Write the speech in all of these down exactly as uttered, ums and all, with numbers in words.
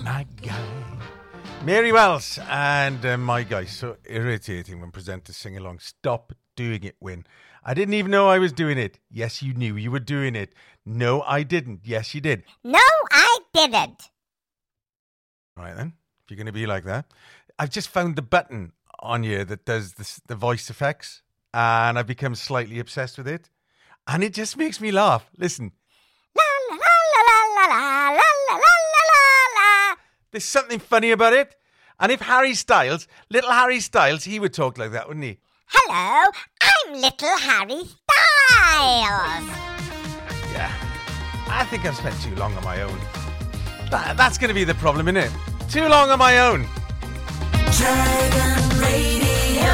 my guy. Mary Wells and uh, my guy. So irritating when presenters sing along. Stop doing it, Win. I didn't even know I was doing it. Yes, you knew you were doing it. No, I didn't. Yes, you did. No, I didn't. All right, then. If you're going to be like that. I've just found the button on here that does this, the voice effects, and I've become slightly obsessed with it. And it just makes me laugh. Listen. La la la la la la la la la la. There's something funny about it. And if Harry Styles, little Harry Styles, he would talk like that, wouldn't he? Hello, I'm little Harry Styles. Yeah, I think I've spent too long on my own. That, that's going to be the problem, isn't it? Too long on my own. Dragon Radio.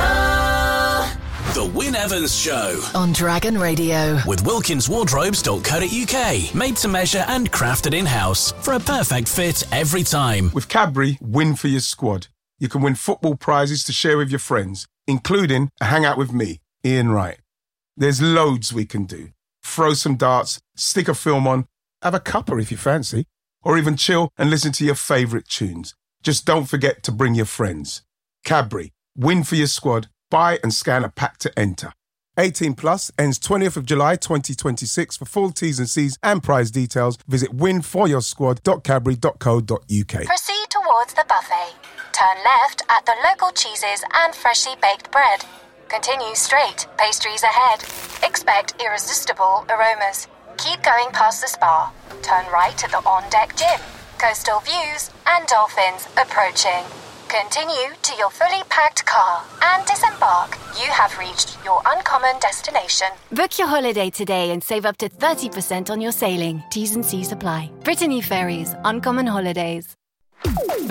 The Wyn Evans Show on Dragon Radio with wilkins wardrobes dot co dot uk. Made to measure and crafted in-house for a perfect fit every time. With Cadbury, win for your squad. You can win football prizes to share with your friends, including a hangout with me, Ian Wright. There's loads we can do. Throw some darts, stick a film on, have a cuppa if you fancy, or even chill and listen to your favourite tunes. Just don't forget to bring your friends. Cadbury, win for your squad. Buy and scan a pack to enter. eighteen plus, ends twentieth of July twenty twenty-six. For full T's and C's and prize details, visit win for your squad dot cadbury dot co dot uk. Proceed towards the buffet. Turn left at the local cheeses and freshly baked bread. Continue straight, pastries ahead. Expect irresistible aromas. Keep going past the spa. Turn right at the on-deck gym. Coastal views and dolphins approaching. Continue to your fully packed car and disembark. You have reached your uncommon destination. Book your holiday today and save up to thirty percent on your sailing. T's and C's apply. Brittany Ferries, Uncommon Holidays.